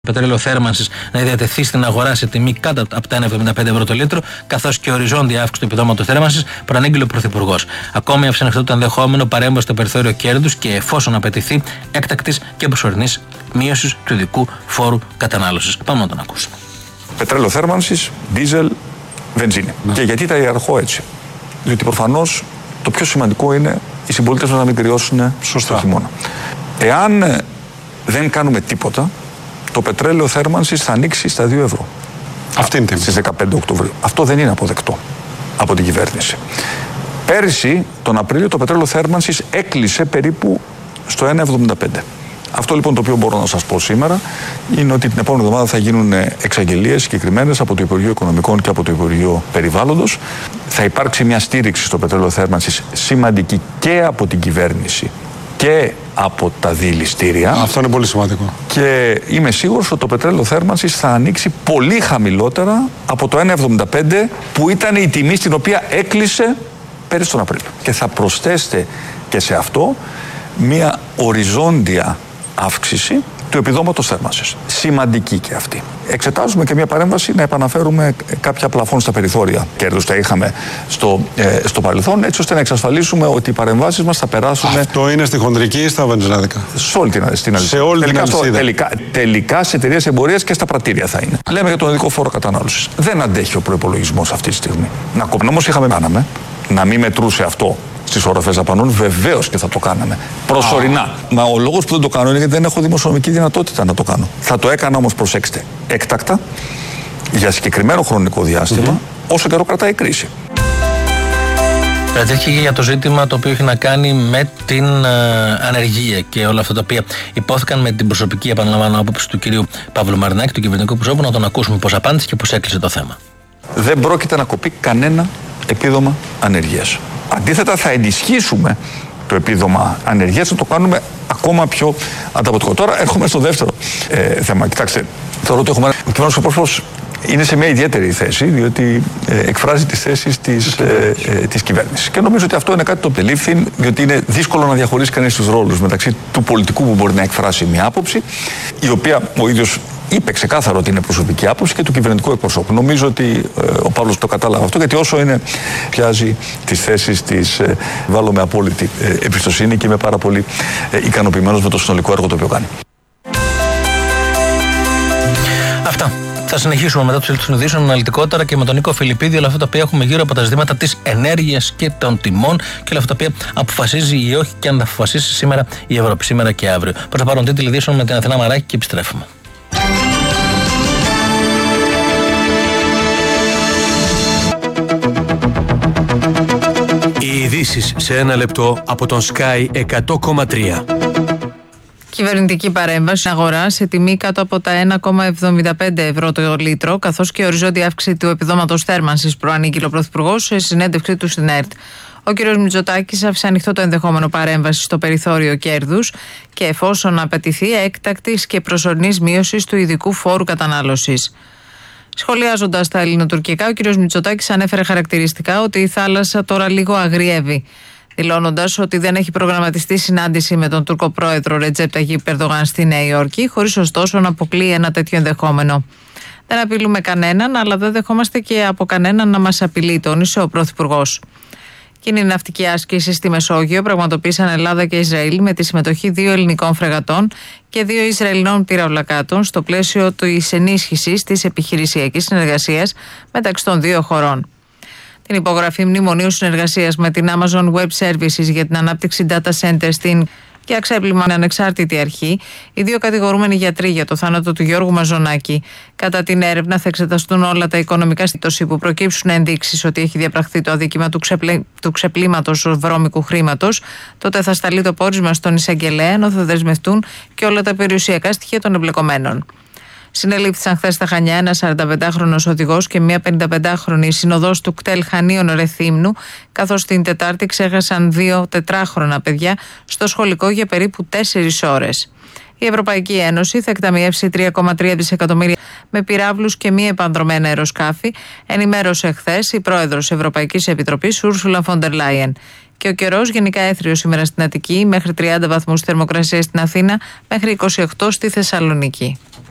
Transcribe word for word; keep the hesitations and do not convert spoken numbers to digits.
Πετρέλαιο θέρμανσης να διατεθεί στην αγορά σε τιμή κάτω από τα ένα κόμμα εβδομήντα πέντε ευρώ το λίτρο, καθώς και οριζόντια αύξηση του επιδόματος θέρμανσης, προανήγγειλε ο Πρωθυπουργός. Ακόμη αυσανεχτό το ενδεχόμενο παρέμβαση στο περιθώριο κέρδους και εφόσον απαιτηθεί έκτακτης και προσωρινής μείωσης του ειδικού φόρου κατανάλωσης. Πάμε να τον ακούσουμε. Πετρέλαιο θέρμανσης, δίζελ, βενζίνη. Ναι. Και γιατί τα ιεραρχώ έτσι? Διότι προφανώς το πιο σημαντικό είναι οι συμπολίτες μας να μην κρυώσουν στο χειμώνα. Εάν δεν κάνουμε τίποτα, το πετρέλαιο θέρμανσης θα ανοίξει στα δύο ευρώ. Αυτή είναι στις δεκαπέντε Οκτωβρίου. Αυτό δεν είναι αποδεκτό από την κυβέρνηση. Πέρυσι, τον Απρίλιο, το πετρέλαιο θέρμανσης έκλεισε περίπου στο ένα κόμμα εβδομήντα πέντε. Αυτό λοιπόν το οποίο μπορώ να σας πω σήμερα είναι ότι την επόμενη εβδομάδα θα γίνουν εξαγγελίες συγκεκριμένες από το Υπουργείο Οικονομικών και από το Υπουργείο Περιβάλλοντος. Θα υπάρξει μια στήριξη στο πετρέλαιο θέρμανσης σημαντική και από την κυβέρνηση και από τα διελιστήρια. Αυτό είναι πολύ σημαντικό. Και είμαι σίγουρος ότι το πετρέλαιο θέρμανσης θα ανοίξει πολύ χαμηλότερα από το ένα κόμμα εβδομήντα πέντε που ήταν η τιμή στην οποία έκλεισε πέρυσι τον Απρίλιο. Και θα προσθέσετε και σε αυτό μια οριζόντια αύξηση του επιδόματος θέρμανσης. Σημαντική και αυτή. Εξετάζουμε και μια παρέμβαση να επαναφέρουμε κάποια πλαφόν στα περιθώρια κέρδους. Τα είχαμε στο, ε, στο παρελθόν, έτσι ώστε να εξασφαλίσουμε ότι οι παρεμβάσεις μας θα περάσουν. Αυτό είναι στη χοντρική ή στα βενζινάδικα? Σε όλη την αλυσίδα. Σε όλη τελικά, την αλυσίδα. Τελικά, τελικά σε εταιρείες εμπορίας και στα πρατήρια θα είναι. Λέμε για τον ειδικό φόρο κατανάλωσης. Δεν αντέχει ο προϋπολογισμός αυτή τη στιγμή. Να κόψουμε. Όμως είχαμε κάναμε να μην μετρούσε αυτό στις οροφές δαπανών, βεβαίως και θα το κάναμε. Προσωρινά. Ah. Μα ο λόγος που δεν το κάνω είναι γιατί δεν έχω δημοσιονομική δυνατότητα να το κάνω. Θα το έκανα όμως, προσέξτε, έκτακτα, για συγκεκριμένο χρονικό διάστημα, mm-hmm. όσο καιρό κρατάει η κρίση. Κρατήθηκε για το ζήτημα το οποίο έχει να κάνει με την uh, ανεργία και όλα αυτά τα οποία υπόθηκαν με την προσωπική, επαναλαμβάνω, άποψη του κυρίου Παύλου Μαρινάκη, του κυβερνητικού προσώπου, να τον ακούσουμε πώς απάντησε και πώς έκλεισε το θέμα. Δεν πρόκειται να κοπεί κανένα επίδομα ανεργίας. Αντίθετα, θα ενισχύσουμε το επίδομα ανεργίας, θα το κάνουμε ακόμα πιο ανταποδοτικό. Τώρα έρχομαι στο δεύτερο ε, θέμα. Κοιτάξτε, θεωρώ ότι έχουμε ένα. Ο κυβερνητικός πρόσωπος είναι σε μια ιδιαίτερη θέση, διότι ε, εκφράζει τις θέσεις της, ε, ε, της κυβέρνησης. Και νομίζω ότι αυτό είναι κάτι το πελήφθη, διότι είναι δύσκολο να διαχωρίσει κανείς τους ρόλους μεταξύ του πολιτικού που μπορεί να εκφράσει μια άποψη, η οποία ο ίδιος είπε ξεκάθαρο ότι είναι προσωπική άποψη, και του κυβερνητικού εκπροσώπου. Νομίζω ότι ε, ο Παύλος το κατάλαβε αυτό, γιατί όσο είναι πιάζει τις θέσεις της, ε, βάλω με απόλυτη ε, εμπιστοσύνη και είμαι πάρα πολύ ε, ικανοποιημένος με το συνολικό έργο το οποίο κάνει. Αυτά. Θα συνεχίσουμε μετά τους ειδήσεων αναλυτικότερα και με τον Νίκο Φιλιππίδη, όλα αυτά τα οποία έχουμε γύρω από τα ζητήματα της ενέργειας και των τιμών και όλα αυτά τα οποία αποφασίζει ή όχι και αν θα αποφασίσει σήμερα η Ευρώπη, σήμερα και αύριο. Προς το παρόν, τίτλοι ειδήσεων με την Αθηνά Μαράκη και επιστρέφουμε. Οι ειδήσεις σε ένα λεπτό από τον Sky εκατό κόμμα τρία. Κυβερνητική παρέμβαση αγορά σε τιμή κάτω από τα ένα κόμμα εβδομήντα πέντε ευρώ το λίτρο, καθώς και οριζόντια αύξηση του επιδόματος θέρμανσης, προανήγγειλε ο Πρωθυπουργός σε συνέντευξή του στην ΕΡΤ. Ο κ. Μητσοτάκης άφησε ανοιχτό το ενδεχόμενο παρέμβαση στο περιθώριο κέρδους και εφόσον απαιτηθεί έκτακτης και προσωρινής μείωσης του ειδικού φόρου κατανάλωσης. Σχολιάζοντας τα ελληνοτουρκικά, ο κ. Μητσοτάκης ανέφερε χαρακτηριστικά ότι η θάλασσα τώρα λίγο αγριεύει, δηλώνοντας ότι δεν έχει προγραμματιστεί συνάντηση με τον Τούρκο πρόεδρο Ρετζέπ Ταγίπ Ερντογάν στη Νέα Υόρκη, χωρίς ωστόσο να αποκλείει ένα τέτοιο ενδεχόμενο. Δεν απειλούμε κανέναν, αλλά δεν δεχόμαστε και από κανέναν να μας απειλεί, τόνισε ο Πρωθυπουργός. Κοινή ναυτική άσκηση στη Μεσόγειο πραγματοποίησαν Ελλάδα και Ισραήλ με τη συμμετοχή δύο ελληνικών φρεγατών και δύο Ισραηλινών πυραυλακάτων στο πλαίσιο της ενίσχυσης της επιχειρησιακής συνεργασίας μεταξύ των δύο χωρών. Την υπογραφή μνημονίου συνεργασίας με την Amazon Web Services για την ανάπτυξη data center στην και αξέπλημα με ανεξάρτητη αρχή, οι δύο κατηγορούμενοι γιατροί για το θάνατο του Γιώργου Μαζονάκη. Κατά την έρευνα θα εξεταστούν όλα τα οικονομικά στοιχεία που προκύψουν ενδείξεις ότι έχει διαπραχθεί το αδίκημα του, ξεπλή, του ξεπλήματος βρώμικου χρήματος. Τότε θα σταλεί το πόρισμα στον εισαγγελέα, ενώ θα δεσμευτούν και όλα τα περιουσιακά στοιχεία των εμπλεκομένων. Συνελήφθησαν χθες στα Χανιά ένας σαρανταπεντάχρονος οδηγός και μια πενηνταπεντάχρονη συνοδός του κτέλ Χανίων Ρεθύμνου, καθώς την Τετάρτη ξέχασαν δύο τετράχρονα παιδιά στο σχολικό για περίπου τέσσερις ώρες. Η Ευρωπαϊκή Ένωση θα εκταμιεύσει τρία κόμμα τρία δισεκατομμύρια με πυράβλους και μη επανδρομένα αεροσκάφη, ενημέρωσε χθες η πρόεδρος Ευρωπαϊκής Επιτροπής Ούρσουλα φον ντερ Λάιεν. Και ο καιρός γενικά έθριος σήμερα στην Αττική, μέχρι τριάντα βαθμούς θερμοκρασία στην Αθήνα, μέχρι είκοσι οκτώ στη Θεσσαλονίκη.